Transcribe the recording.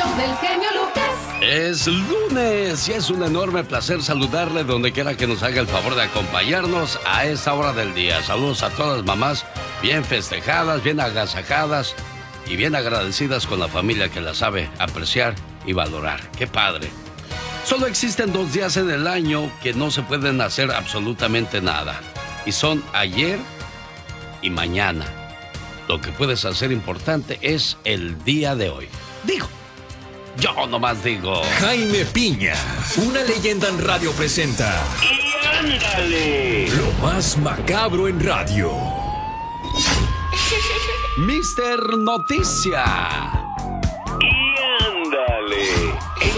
show del genio Lucas. Es lunes y es un enorme placer saludarle donde quiera que nos haga el favor de acompañarnos a esta hora del día. Saludos a todas las mamás bien festejadas, bien agasajadas y bien agradecidas con la familia que la sabe apreciar y valorar. ¡Qué padre! Solo existen 2 días en el año que no se pueden hacer absolutamente nada. Y son ayer y mañana. Lo que puedes hacer importante es el día de hoy. Yo nomás digo. Jaime Piña, una leyenda en radio presenta. ¡Y ándale! Lo más macabro en radio. Mister Noticia.